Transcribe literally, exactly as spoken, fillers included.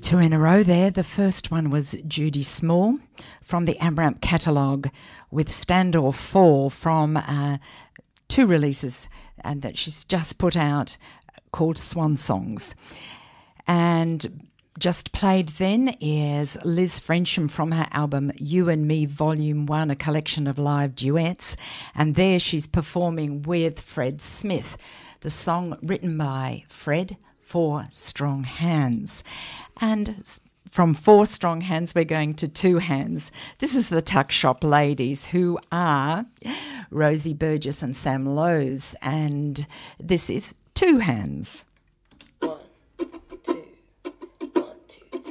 Two in a row there. The first one was Judy Small from the Amaranth catalogue with Standoff four from uh, two releases and that she's just put out called Swan Songs. And just played then is Liz Frensham from her album You and Me Volume one, a collection of live duets. And there she's performing with Fred Smith, the song written by Fred, Four Strong Hands. And from Four Strong Hands, we're going to Two Hands. This is the Tuck Shop Ladies, who are Rosie Burgess and Sam Lowe's. And this is Two Hands.